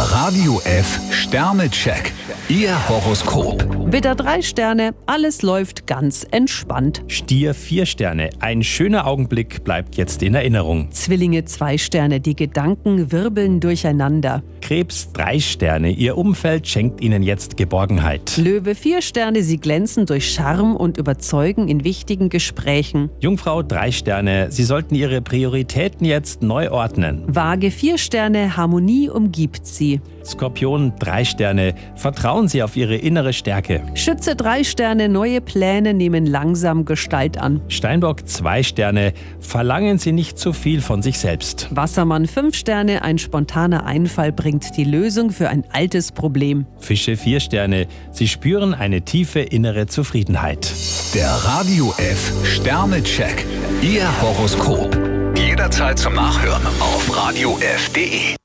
Der Radio F Sternecheck. Ihr Horoskop. Widder 3 Sterne, alles läuft ganz entspannt. Stier 4 Sterne, ein schöner Augenblick bleibt jetzt in Erinnerung. Zwillinge 2 Sterne, die Gedanken wirbeln durcheinander. Krebs 3 Sterne, Ihr Umfeld schenkt Ihnen jetzt Geborgenheit. Löwe 4 Sterne, sie glänzen durch Charme und überzeugen in wichtigen Gesprächen. Jungfrau 3 Sterne, Sie sollten Ihre Prioritäten jetzt neu ordnen. Waage 4 Sterne, Harmonie umgibt sie. Skorpion 3 Sterne, vertrauen Sie auf Ihre innere Stärke. Schütze 3 Sterne, neue Pläne nehmen langsam Gestalt an. Steinbock 2 Sterne, verlangen Sie nicht zu viel von sich selbst. Wassermann 5 Sterne, ein spontaner Einfall bringt die Lösung für ein altes Problem. Fische 4 Sterne, Sie spüren eine tiefe innere Zufriedenheit. Der Radio F Sternecheck. Ihr Horoskop. Jederzeit zum Nachhören auf radiof.de.